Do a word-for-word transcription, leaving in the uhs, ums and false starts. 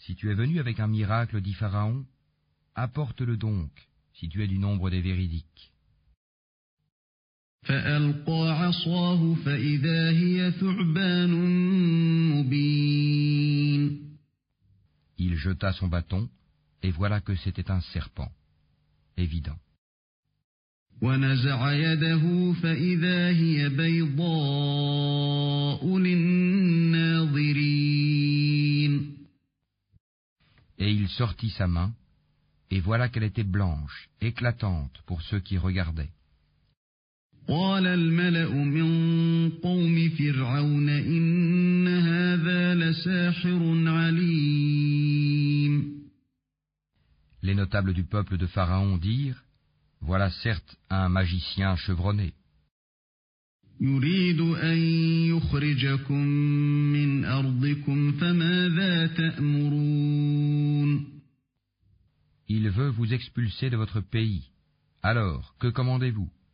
Si tu es venu avec un miracle, dit Pharaon, apporte-le donc, si tu es du nombre des véridiques. فألقى عصاه فإذا هي ثعبان مبين. Il jeta son bâton, et voilà que c'était un serpent, évident. ونزع يده فإذا هي بيضاء للناظرين. Et il sortit sa main, et voilà qu'elle était blanche, éclatante pour ceux qui regardaient. قال الملأ من قوم فرعون إن هذا لساحر عليم. Les notables du peuple de Pharaon dirent, voilà certes un magicien chevronné. يريد أن يخرجكم من أرضكم فماذا تأمرون. Il veut vous expulser de votre pays. Alors, que commandez-vous?